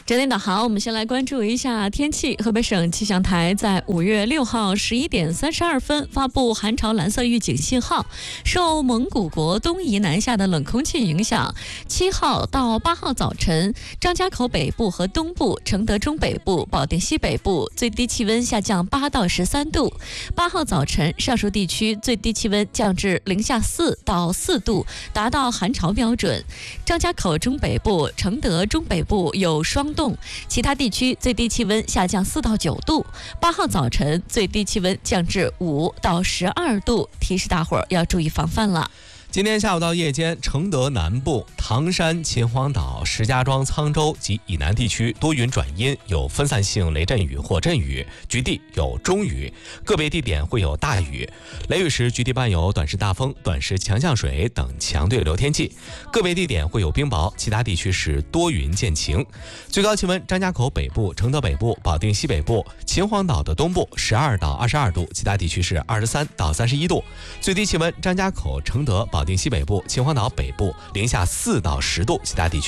9点导航，我们先来关注一下天气。河北省气象台在5月6号11点32分发布寒潮蓝色预警信号，受蒙古国东移南下的冷空气影响，7号到8号早晨，张家口北部和东部、承德中北部、保定西北部最低气温下降8到13度。8号早晨，上述地区最低气温降至零下4到4度，达到寒潮标准。张家口中北部、承德中北部有霜冻，其他地区最低气温下降4到9度。8号早晨最低气温降至5到12度，提示大伙儿要注意防范了。 今天下午到夜间，承德南部、唐山、秦皇岛、石家庄、沧州及以南地区多云转阴，有分散性雷阵雨或阵雨，局地有中雨，个别地点会有大雨。雷雨时，局地伴有短时大风、短时强降水等强对流天气，个别地点会有冰雹，其他地区是多云见晴。最高气温：张家口北部、承德北部、保定西北部、秦皇岛的东部12到22度，其他地区是23到31度。最低气温：张家口、承德、保定西北部、秦皇岛北部零下4到10度，其他地区